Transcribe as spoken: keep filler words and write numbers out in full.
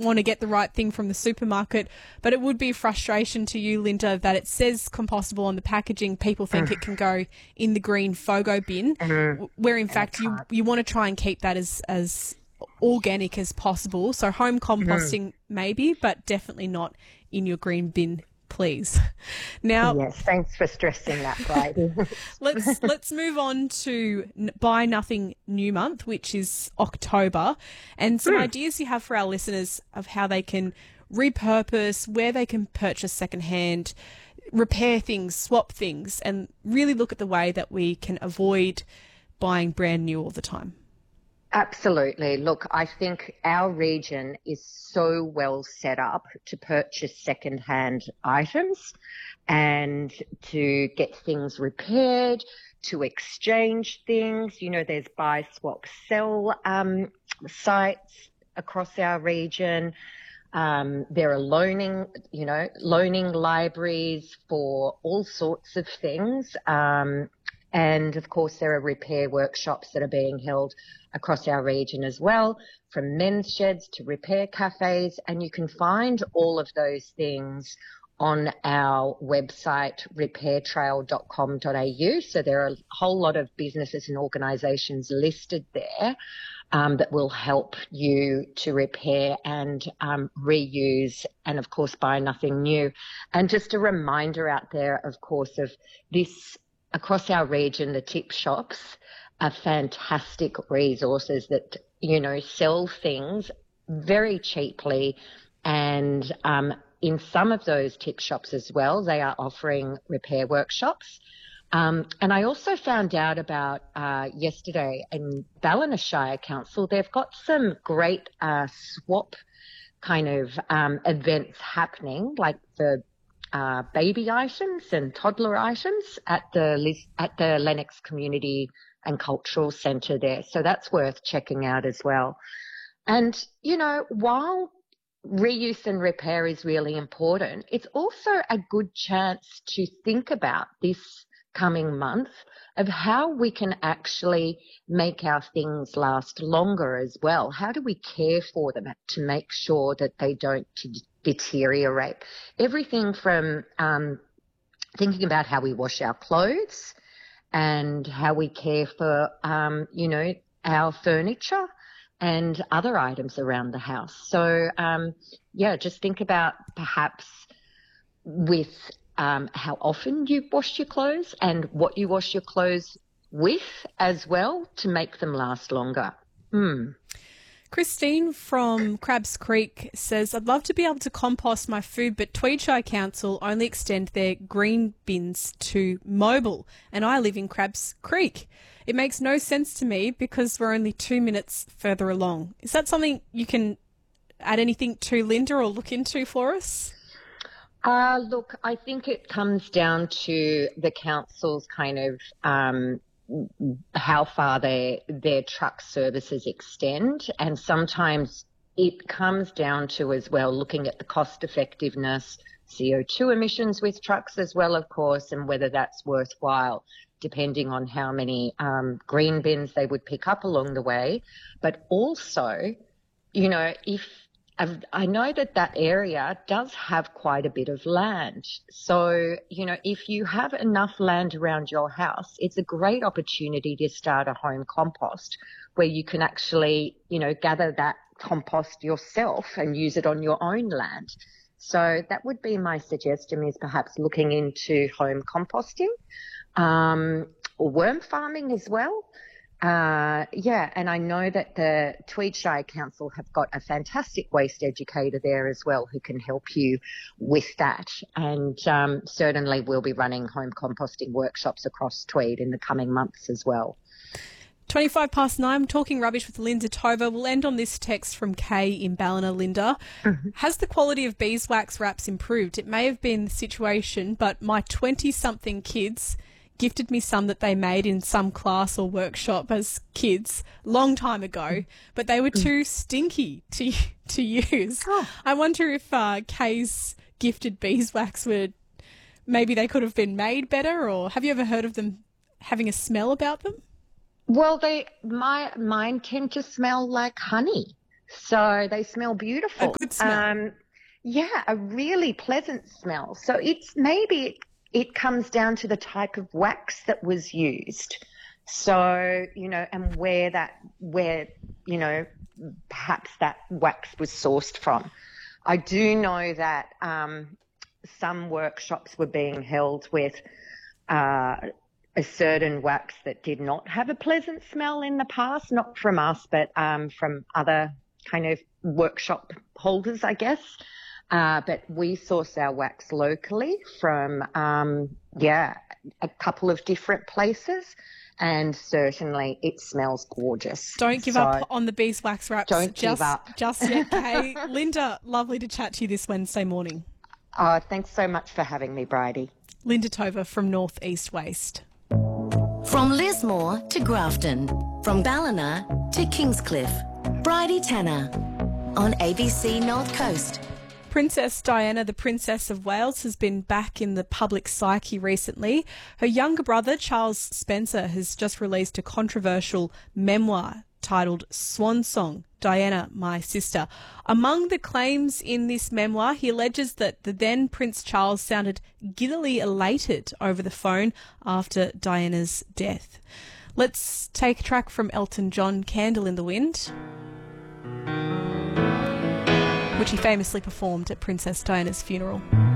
want to get the right thing from the supermarket, but it would be a frustration to you, Linda, that it says compostable on the packaging. People think mm. it can go in the green FOGO bin, mm. where in and fact you, you want to try and keep that as, as organic as possible. So home composting mm. maybe, but definitely not in your green bin, please. Now, yes, thanks for stressing that, Brady. let's let's move on to Buy Nothing New Month, which is October, and some mm. ideas you have for our listeners of how they can repurpose, where they can purchase secondhand, repair things, swap things, and really look at the way that we can avoid buying brand new all the time. Absolutely. Look, I think our region is so well set up to purchase second-hand items and to get things repaired, to exchange things. You know, there's buy, swap, sell um, sites across our region. Um, there are loaning, you know, loaning libraries for all sorts of things. Um, and, of course, there are repair workshops that are being held across our region as well, from men's sheds to repair cafes, and you can find all of those things on our website, repair trail dot com dot a u. So there are a whole lot of businesses and organisations listed there um, that will help you to repair and um, reuse and, of course, buy nothing new. And just a reminder out there, of course, of this across our region, the tip shops are fantastic resources that, you know, sell things very cheaply. And um, in some of those tip shops as well, they are offering repair workshops. Um, and I also found out about uh, yesterday in Ballina Shire Council, they've got some great uh, swap kind of um, events happening, like the uh, baby items and toddler items at the at the Lennox Community and Cultural Centre there. So that's worth checking out as well. And, you know, while reuse and repair is really important, it's also a good chance to think about this coming month of how we can actually make our things last longer as well. How do we care for them to make sure that they don't t- deteriorate? Everything from um, thinking about how we wash our clothes and how we care for, um, you know, our furniture and other items around the house. So, um, yeah, just think about perhaps with um, how often you wash your clothes and what you wash your clothes with as well to make them last longer. Mm. Christine from Crabs Creek says, I'd love to be able to compost my food, but Tweedshire Council only extend their green bins to mobile, and I live in Crabs Creek. It makes no sense to me because we're only two minutes further along. Is that something you can add anything to, Linda, or look into for us? Uh, look, I think it comes down to the council's kind of um, how far their their truck services extend, and sometimes it comes down to as well looking at the cost effectiveness, C O two emissions with trucks as well, of course, and whether that's worthwhile depending on how many um, green bins they would pick up along the way. But also, you know, if I know that that area does have quite a bit of land. So, you know, if you have enough land around your house, it's a great opportunity to start a home compost where you can actually, you know, gather that compost yourself and use it on your own land. So that would be my suggestion, is perhaps looking into home composting, um, or worm farming as well. Uh, yeah, and I know that the Tweedshire Council have got a fantastic waste educator there as well who can help you with that. And um, certainly we'll be running home composting workshops across Tweed in the coming months as well. twenty-five past nine, talking rubbish with Linda Tova. We'll end on this text from Kay in Ballina. Linda, mm-hmm. Has the quality of beeswax wraps improved? It may have been the situation, but my twenty-something kids gifted me some that they made in some class or workshop as kids long time ago, but they were too stinky to to use. Oh. I wonder if uh, Kay's gifted beeswax were, maybe they could have been made better, or have you ever heard of them having a smell about them? Well, they my mine tend to smell like honey. So they smell beautiful. A good smell. Um, yeah, a really pleasant smell. So it's maybe it, it comes down to the type of wax that was used. So, you know, and where that, where, you know, perhaps that wax was sourced from. I do know that um, some workshops were being held with uh, a certain wax that did not have a pleasant smell in the past, not from us, but um, from other kind of workshop holders, I guess. Uh, but we source our wax locally from, um, yeah, a couple of different places. And certainly it smells gorgeous. Don't give so up on the beeswax wraps. Don't just, give up. Just yet, Kay. Linda, lovely to chat to you this Wednesday morning. Uh, thanks so much for having me, Bridie. Linda Tova from North East Waste. From Lismore to Grafton, from Ballina to Kingscliff, Bridie Tanner on A B C North Coast. Princess Diana, the Princess of Wales, has been back in the public psyche recently. Her younger brother, Charles Spencer, has just released a controversial memoir titled Swan Song, Diana, My Sister. Among the claims in this memoir, he alleges that the then Prince Charles sounded giddily elated over the phone after Diana's death. Let's take a track from Elton John, Candle in the Wind, which he famously performed at Princess Diana's funeral.